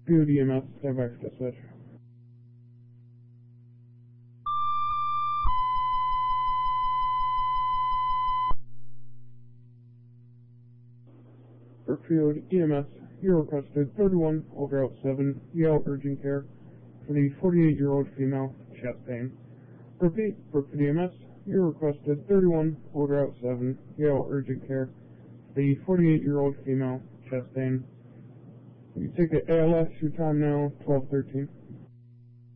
Good EMS, stand by for dispatch. Brookfield EMS, you requested 31 over out 7, Yale urgent care for the 48-year-old female, chest pain. Repeat, Brookfield EMS, you requested 31 over out 7, Yale urgent care for the 48-year-old female, chest pain. You take the ALS, your time now, 12:13.